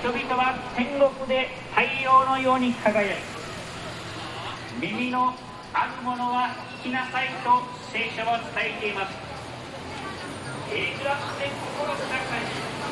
人々は天国で太陽のように輝き、耳のある者は聞きなさいと聖書は伝えています。クラスで心高い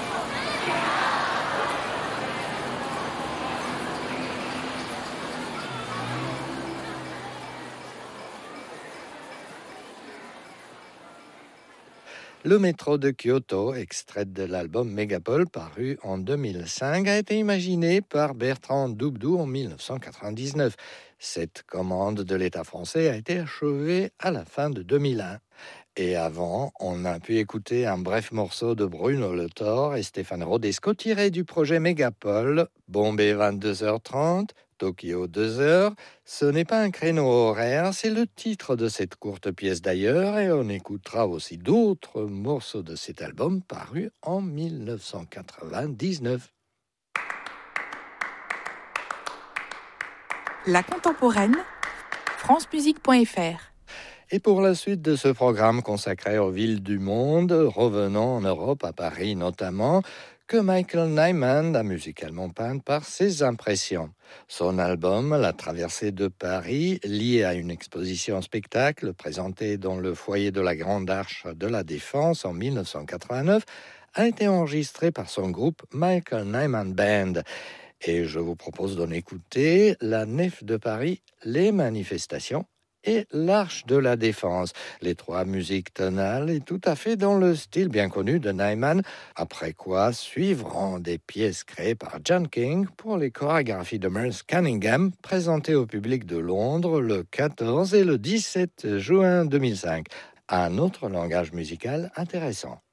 Le métro de Kyoto, extrait de l'album Megapole paru en 2005, a été imaginé par Bertrand Doubdou en 1999. Cette commande de l'État français a été achevée à la fin de 2001. Et avant, on a pu écouter un bref morceau de Bruno Le Thor et Stéphane Rodesco tiré du projet Megapole, Bombay 22h30, Tokyo 2h. Ce n'est pas un créneau horaire, c'est le titre de cette courte pièce d'ailleurs, et on écoutera aussi d'autres morceaux de cet album paru en 1999. La contemporaine, francemusique.fr. Et pour la suite de ce programme consacré aux villes du monde, revenons en Europe, à Paris notamment, que Michael Nyman a musicalement peint par ses impressions. Son album, La traversée de Paris, lié à une exposition spectacle présentée dans le foyer de la Grande Arche de la Défense en 1989, a été enregistré par son groupe Michael Nyman Band. Et je vous propose d'en écouter La Nef de Paris, Les Manifestations et l'Arche de la Défense. Les trois musiques tonales et tout à fait dans le style bien connu de Nyman, après quoi suivront des pièces créées par John King pour les chorégraphies de Merce Cunningham, présentées au public de Londres le 14 et le 17 juin 2005. Un autre langage musical intéressant.